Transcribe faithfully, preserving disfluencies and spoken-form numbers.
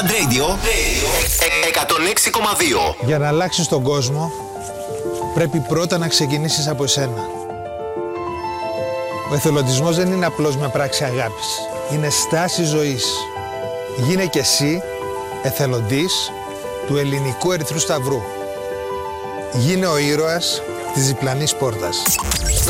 Blood Radio εκατόν έξι κόμμα δύο. Για να αλλάξεις τον κόσμο, πρέπει πρώτα να ξεκινήσεις από εσένα. Ο εθελοντισμός δεν είναι απλώς μια πράξη αγάπης. Είναι στάση ζωής. Γίνε κι εσύ εθελοντής του Ελληνικού Ερυθρού Σταυρού. Γίνε ο ήρωας της διπλανής πόρτας.